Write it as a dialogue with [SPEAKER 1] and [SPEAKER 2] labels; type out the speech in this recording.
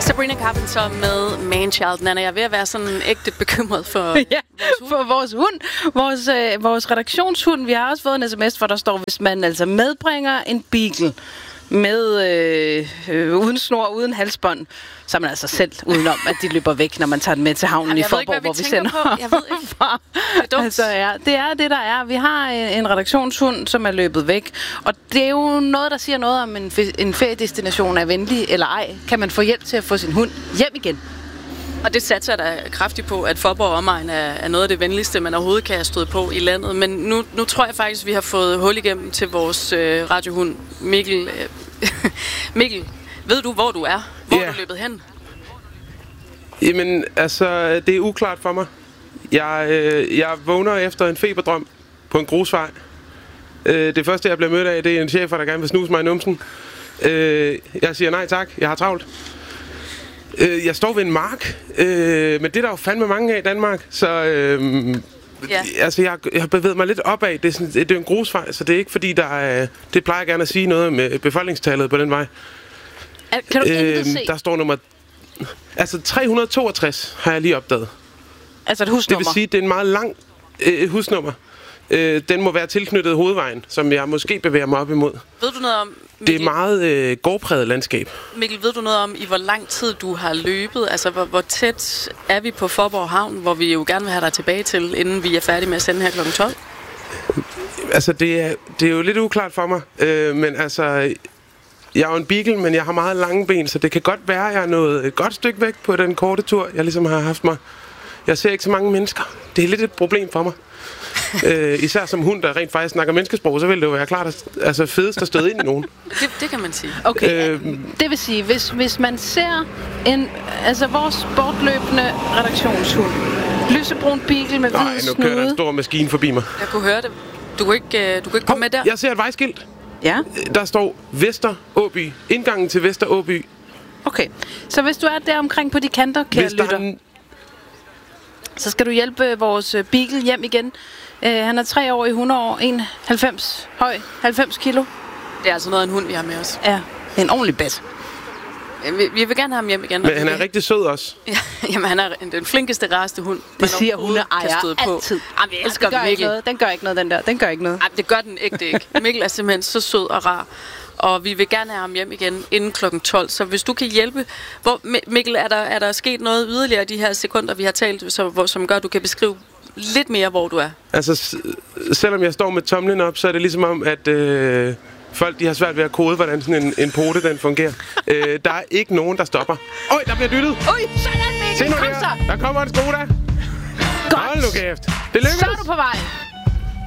[SPEAKER 1] Sabrina Carpenter med Manchild. Nana, jeg er ved at være sådan ægte bekymret for
[SPEAKER 2] vores hund. Vores redaktionshund. Vi har også fået en sms, hvor der står, hvis man altså medbringer en beagle med uden snor, uden halsbånd, så er man altså selv udenom, at de løber væk, når man tager den med til havnen i Faaborg, hvor vi sender fra.
[SPEAKER 1] Jeg ved ikke. Det er dumt.
[SPEAKER 2] Altså, ja, det er det, der er. Vi har en redaktionshund, som er løbet væk, og det er jo noget, der siger noget om en feriedestination er venlig eller ej. Kan man få hjælp til at få sin hund hjem igen?
[SPEAKER 1] Og det satser der kraftigt på, at Faaborg omegn er noget af det venligste, man overhovedet kan have stået på i landet. Men nu tror jeg faktisk, at vi har fået hul igennem til vores radiohund, Mikkel. Mikkel, ved du, hvor du er? Hvor er du løbet hen?
[SPEAKER 3] Jamen, altså, det er uklart for mig. Jeg vågner efter en feberdrøm på en grusvej. Det første, jeg bliver mødt af, det er en chef, der gerne vil snuse mig i numsen. Jeg siger nej tak, jeg har travlt. Jeg står ved en mark, men det er der jo fandme mange af i Danmark, så altså jeg har bevæget mig lidt opad. Det er en grusvej, så det er ikke fordi, det plejer gerne at sige noget med befolkningstallet på den vej.
[SPEAKER 2] Kan du ikke se?
[SPEAKER 3] Der står nummer... Altså 362 har jeg lige opdaget.
[SPEAKER 2] Altså et husnummer?
[SPEAKER 3] Det vil sige, det er en meget lang husnummer. Den må være tilknyttet hovedvejen, som jeg måske bevæger mig op imod.
[SPEAKER 1] Ved du noget om... Mikkel,
[SPEAKER 3] det er meget gårdpræget landskab.
[SPEAKER 1] Mikkel, ved du noget om, i hvor lang tid du har løbet? Altså, hvor tæt er vi på Faaborg Havn, hvor vi jo gerne vil have dig tilbage til, inden vi er færdige med at sende her kl. 12?
[SPEAKER 3] Altså, det er jo lidt uklart for mig. Men altså, jeg er jo en beagle, men jeg har meget lange ben, så det kan godt være, at jeg er nået et godt stykke væk på den korte tur, jeg ligesom har haft mig. Jeg ser ikke så mange mennesker. Det er lidt et problem for mig. Især som hund, der rent faktisk snakker menneskesprog, så vil det jo være klart, altså fedest at støde ind i nogen.
[SPEAKER 1] Det kan man sige.
[SPEAKER 2] Okay, det vil sige, hvis man ser vores bortløbende redaktionshund, lysebrun beagle med hvid snude.
[SPEAKER 3] Nu kører der en stor maskine forbi mig.
[SPEAKER 1] Jeg kunne høre det. Du kunne ikke komme med der?
[SPEAKER 3] Jeg ser et vejskilt.
[SPEAKER 2] Ja.
[SPEAKER 3] Der står Vester Åby. Indgangen til Vester Åby.
[SPEAKER 2] Okay, så hvis du er der omkring på de kanter, kære lytter, så skal du hjælpe vores beagle hjem igen. Han er 3 år i 100 år, 91 høj, 90 kilo.
[SPEAKER 1] Det er altså noget af en hund, vi har med os.
[SPEAKER 2] Ja, en ordentlig bat.
[SPEAKER 1] Vi vil gerne have ham hjem igen.
[SPEAKER 3] Men han er rigtig sød også.
[SPEAKER 1] Ja, jamen, han er den flinkeste rareste hund.
[SPEAKER 2] Det siger hundeejer altid.
[SPEAKER 1] Jamen, jeg elsker Mikkel.
[SPEAKER 2] Den gør ikke noget, den der. Den gør ikke noget.
[SPEAKER 1] Jamen, det gør den ægte ikke. Mikkel er simpelthen så sød og rar. Og vi vil gerne have ham hjem igen inden kl. 12. Så hvis du kan hjælpe... Mikkel, er der sket noget yderligere de her sekunder, vi har talt, som gør, at du kan beskrive lidt mere, hvor du er?
[SPEAKER 3] Altså, selvom jeg står med tomlen op, så er det ligesom om, at folk de har svært ved at kode, hvordan sådan en pote den fungerer. Der er ikke nogen, der stopper. Øj, der bliver dyttet!
[SPEAKER 2] Oj, sådan Mikkel!
[SPEAKER 3] Se nu der kommer en Skoda!
[SPEAKER 2] Godt!
[SPEAKER 3] Hold nu kæft! Det lykkes!
[SPEAKER 2] Så er du på vej!